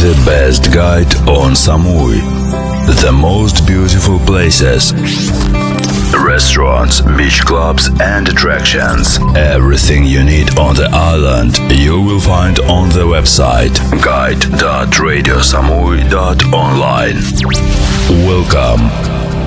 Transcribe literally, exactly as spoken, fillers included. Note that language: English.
The best guide on Samui. The most beautiful places, restaurants, beach clubs and attractions. Everything you need on the island you will find on the website guide dot radio samui dot online. Welcome.